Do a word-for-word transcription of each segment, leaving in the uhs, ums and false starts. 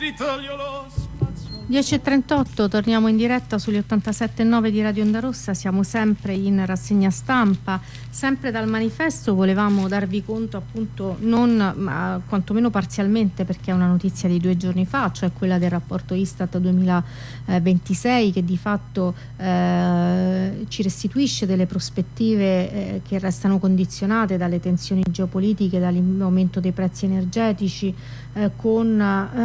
dieci e trentotto, torniamo in diretta sugli ottantasette virgola nove di Radio Onda Rossa, siamo sempre in rassegna stampa, sempre dal manifesto. Volevamo darvi conto appunto, non ma quantomeno parzialmente, perché è una notizia di due giorni fa, cioè quella del rapporto Istat duemilaventisei, che di fatto eh, ci restituisce delle prospettive eh, che restano condizionate dalle tensioni geopolitiche, dall'aumento dei prezzi energetici, eh, con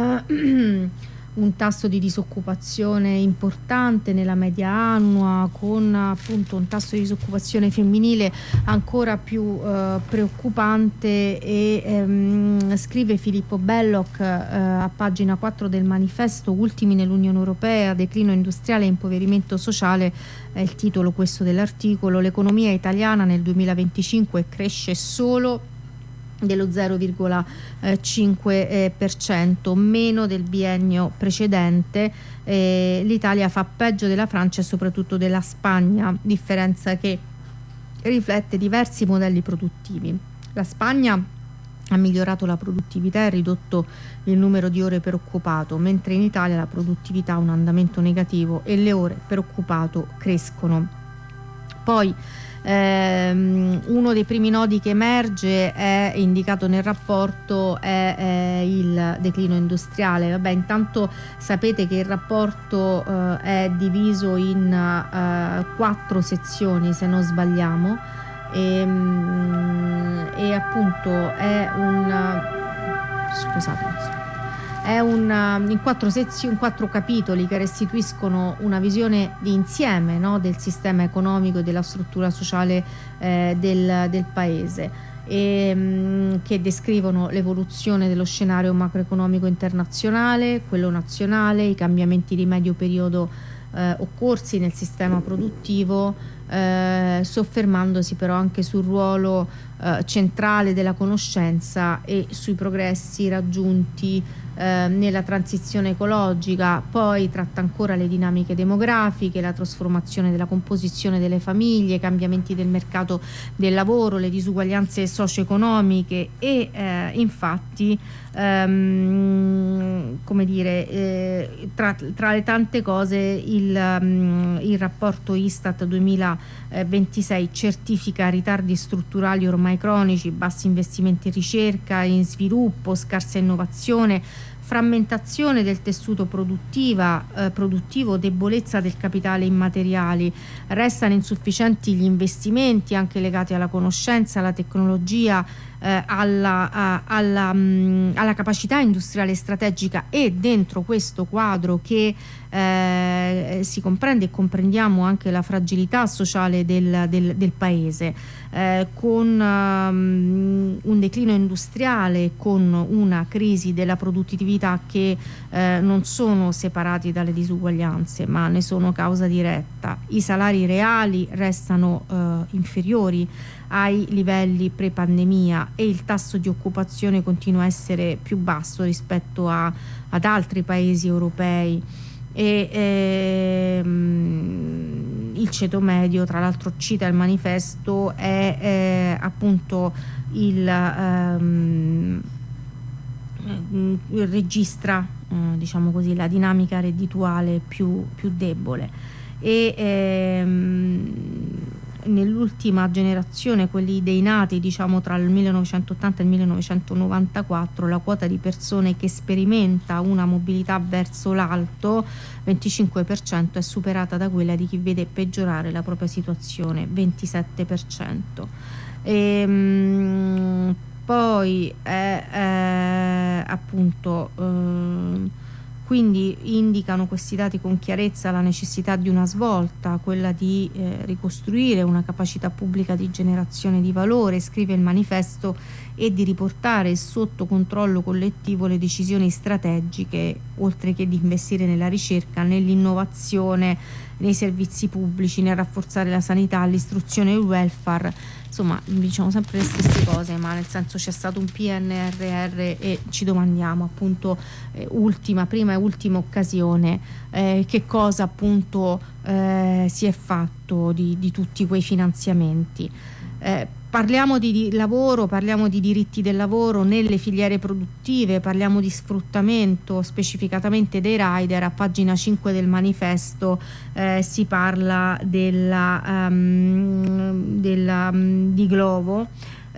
eh, un tasso di disoccupazione importante nella media annua, con appunto un tasso di disoccupazione femminile ancora più eh, preoccupante, e ehm, scrive Filippo Belloc eh, a pagina quattro del manifesto: ultimi nell'Unione Europea, declino industriale e impoverimento sociale, è il titolo questo dell'articolo. L'economia italiana nel duemilaventicinque cresce solo dello zero virgola cinque per cento, meno del biennio precedente. Eh, l'Italia fa peggio della Francia e soprattutto della Spagna, differenza che riflette diversi modelli produttivi. La Spagna ha migliorato la produttività e ridotto il numero di ore per occupato, mentre in Italia la produttività ha un andamento negativo e le ore per occupato crescono. Poi Um, uno dei primi nodi che emerge, è indicato nel rapporto, è, è il declino industriale. Vabbè, intanto sapete che il rapporto uh, è diviso in uh, quattro sezioni, se non sbagliamo, e, um, e appunto è un scusate è un, in quattro sezioni, quattro capitoli che restituiscono una visione di insieme, no, del sistema economico e della struttura sociale eh, del, del paese, e, mh, che descrivono l'evoluzione dello scenario macroeconomico internazionale, quello nazionale, i cambiamenti di medio periodo eh, occorsi nel sistema produttivo, eh, soffermandosi però anche sul ruolo eh, centrale della conoscenza e sui progressi raggiunti Eh, nella transizione ecologica. Poi tratta ancora le dinamiche demografiche, la trasformazione della composizione delle famiglie, i cambiamenti del mercato del lavoro, le disuguaglianze socio-economiche e eh, infatti ehm, come dire eh, tra, tra le tante cose il, um, il rapporto Istat duemilaventisei certifica ritardi strutturali ormai cronici, bassi investimenti in ricerca, in sviluppo, scarsa innovazione, frammentazione del tessuto produttiva, eh, produttivo, debolezza del capitale immateriali. Restano insufficienti gli investimenti anche legati alla conoscenza, alla tecnologia, eh, alla, a, alla, mh, alla capacità industriale strategica, e dentro questo quadro che eh, si comprende e comprendiamo anche la fragilità sociale del, del, del paese, eh, con um, un declino industriale, con una crisi della produttività che eh, non sono separati dalle disuguaglianze ma ne sono causa diretta. I salari reali restano eh, inferiori ai livelli pre-pandemia e il tasso di occupazione continua a essere più basso rispetto a, ad altri paesi europei, e ehm, il ceto medio, tra l'altro cita il manifesto, è eh, appunto il ehm, registra eh, diciamo così la dinamica reddituale più, più debole, e ehm, nell'ultima generazione, quelli dei nati diciamo tra il millenovecentottanta e il millenovecentonovantaquattro, la quota di persone che sperimenta una mobilità verso l'alto, venticinque per cento, è superata da quella di chi vede peggiorare la propria situazione, ventisette per cento. E, mh, poi è, è appunto eh, quindi indicano questi dati con chiarezza la necessità di una svolta, quella di eh, ricostruire una capacità pubblica di generazione di valore, scrive il manifesto, e di riportare sotto controllo collettivo le decisioni strategiche, oltre che di investire nella ricerca, nell'innovazione, nei servizi pubblici, nel rafforzare la sanità, l'istruzione e il welfare. Insomma, diciamo sempre le stesse cose, ma nel senso c'è stato un P N R R e ci domandiamo appunto eh, ultima, prima e ultima occasione, eh, che cosa appunto eh, si è fatto di, di tutti quei finanziamenti. Eh, Parliamo di, di lavoro, parliamo di diritti del lavoro nelle filiere produttive, parliamo di sfruttamento specificatamente dei rider. A pagina cinque del manifesto eh, si parla della, um, della, um, di Glovo,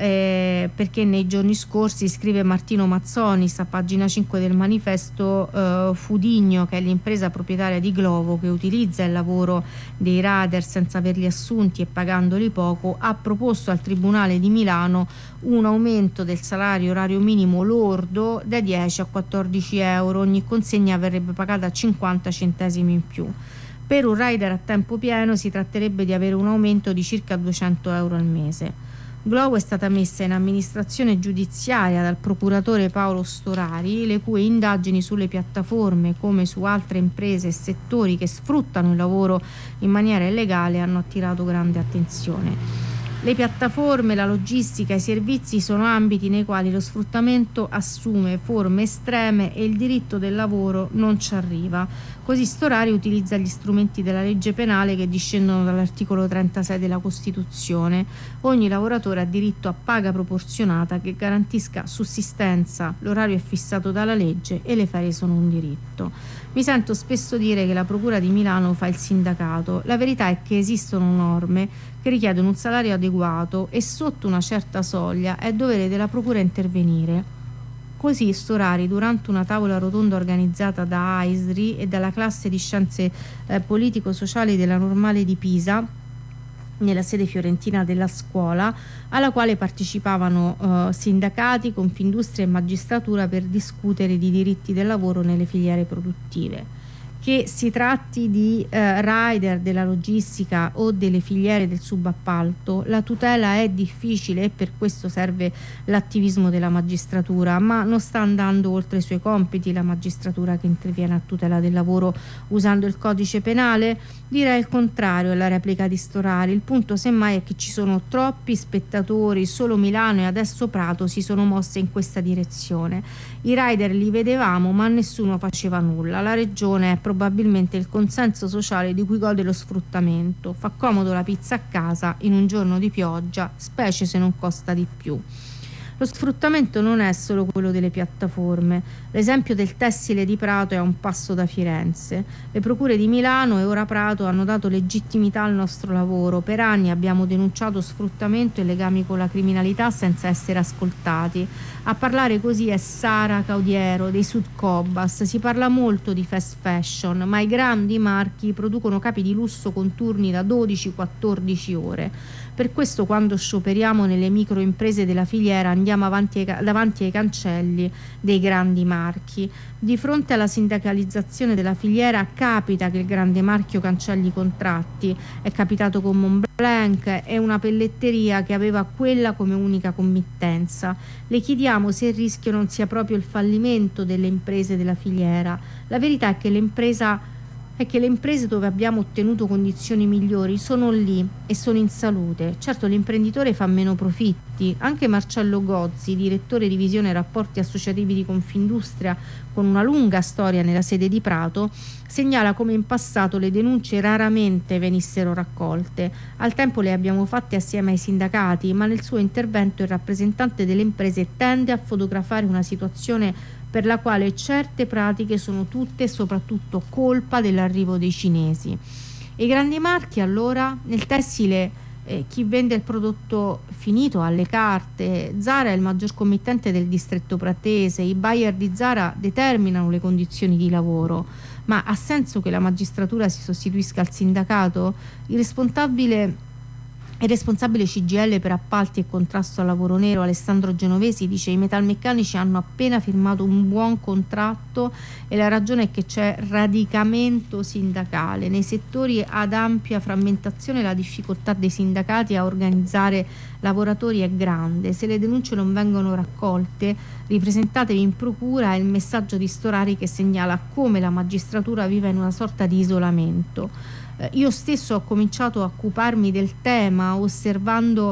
eh, perché nei giorni scorsi, scrive Martino Mazzonis a pagina cinque del manifesto, eh, Fudigno, che è l'impresa proprietaria di Glovo che utilizza il lavoro dei rider senza averli assunti e pagandoli poco, ha proposto al Tribunale di Milano un aumento del salario orario minimo lordo da dieci a quattordici euro, ogni consegna verrebbe pagata a cinquanta centesimi in più. Per un rider a tempo pieno si tratterebbe di avere un aumento di circa duecento euro al mese. Glovo è stata messa in amministrazione giudiziaria dal procuratore Paolo Storari, le cui indagini sulle piattaforme, come su altre imprese e settori che sfruttano il lavoro in maniera illegale, hanno attirato grande attenzione. Le piattaforme, la logistica e i servizi sono ambiti nei quali lo sfruttamento assume forme estreme e il diritto del lavoro non ci arriva. Così Storari utilizza gli strumenti della legge penale che discendono dall'articolo trentasei della Costituzione. Ogni lavoratore ha diritto a paga proporzionata che garantisca sussistenza, l'orario è fissato dalla legge e le ferie sono un diritto. Mi sento spesso dire che la Procura di Milano fa il sindacato. La verità è che esistono norme che richiedono un salario adeguato e sotto una certa soglia è dovere della Procura intervenire. Così Storari, durante una tavola rotonda organizzata da A I S R I e dalla classe di scienze eh, politico-sociali della Normale di Pisa, nella sede fiorentina della scuola, alla quale partecipavano eh, sindacati, Confindustria e magistratura per discutere di diritti del lavoro nelle filiere produttive. Che si tratti di eh, rider della logistica o delle filiere del subappalto, la tutela è difficile e per questo serve l'attivismo della magistratura, ma non sta andando oltre i suoi compiti la magistratura che interviene a tutela del lavoro usando il codice penale? Direi il contrario, è la replica di Storari. Il punto semmai è che ci sono troppi spettatori, solo Milano e adesso Prato si sono mosse in questa direzione. I rider li vedevamo ma nessuno faceva nulla. La regione è probabilmente il consenso sociale di cui gode lo sfruttamento. Fa comodo la pizza a casa in un giorno di pioggia, specie se non costa di più. Lo sfruttamento non è solo quello delle piattaforme. L'esempio del tessile di Prato è a un passo da Firenze. Le procure di Milano e ora Prato hanno dato legittimità al nostro lavoro. Per anni abbiamo denunciato sfruttamento e legami con la criminalità senza essere ascoltati. A parlare così è Sara Caudiero dei Sud Cobas. Si parla molto di fast fashion, ma i grandi marchi producono capi di lusso con turni da dodici quattordici ore. Per questo quando scioperiamo nelle microimprese della filiera andiamo avanti ai, davanti ai cancelli dei grandi marchi. Di fronte alla sindacalizzazione della filiera capita che il grande marchio cancelli i contratti. È capitato con Montblanc, è una pelletteria che aveva quella come unica committenza. Le chiediamo se il rischio non sia proprio il fallimento delle imprese della filiera. La verità è che l'impresa è che le imprese dove abbiamo ottenuto condizioni migliori sono lì e sono in salute. Certo l'imprenditore fa meno profitti. Anche Marcello Gozzi, direttore di visione rapporti associativi di Confindustria, con una lunga storia nella sede di Prato, segnala come in passato le denunce raramente venissero raccolte. Al tempo le abbiamo fatte assieme ai sindacati, ma nel suo intervento il rappresentante delle imprese tende a fotografare una situazione per la quale certe pratiche sono tutte e soprattutto colpa dell'arrivo dei cinesi. E i grandi marchi allora? Nel tessile eh, chi vende il prodotto finito ha le carte. Zara è il maggior committente del distretto pratese, i buyer di Zara determinano le condizioni di lavoro. Ma ha senso che la magistratura si sostituisca al sindacato? Il responsabile Il responsabile C G I L per appalti e contrasto al lavoro nero, Alessandro Genovesi, dice: i metalmeccanici hanno appena firmato un buon contratto e la ragione è che c'è radicamento sindacale. Nei settori ad ampia frammentazione la difficoltà dei sindacati a organizzare lavoratori è grande. Se le denunce non vengono raccolte, ripresentatevi in procura. È il messaggio di Storari che segnala come la magistratura vive in una sorta di isolamento. Io stesso ho cominciato a occuparmi del tema osservando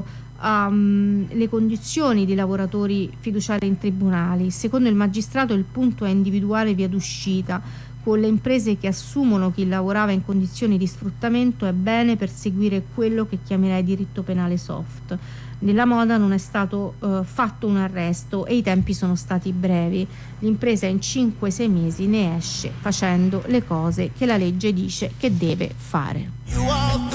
um, le condizioni di lavoratori fiduciari in tribunali. Secondo il magistrato il punto è individuare via d'uscita. Con le imprese che assumono chi lavorava in condizioni di sfruttamento è bene perseguire quello che chiamerei diritto penale soft. della moda non è stato eh, fatto un arresto e i tempi sono stati brevi. L'impresa in cinque sei mesi ne esce facendo le cose che la legge dice che deve fare.